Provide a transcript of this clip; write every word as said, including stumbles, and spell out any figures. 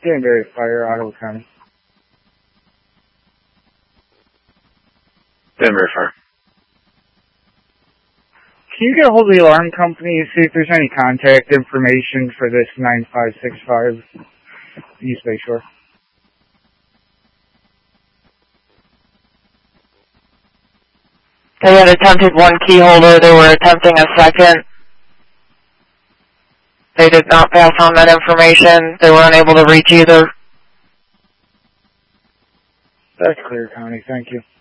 Danbury Fire, Ottawa County. Danbury Fire. Can you get a hold of the alarm company and see if there's any contact information for this nine five six five East Bay Shore? They had attempted one key holder. They were attempting a second. They did not pass on that information. They were unable to reach either. That's clear, County. Thank you.